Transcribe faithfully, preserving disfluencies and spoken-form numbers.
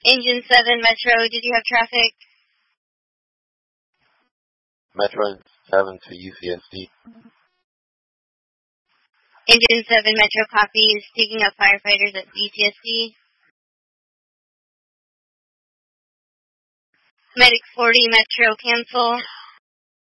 Engine seven Metro, did you have traffic? Metro seven to U C S D. Engine seven Metro copies, taking up firefighters at U C S D. Medic forty Metro cancel.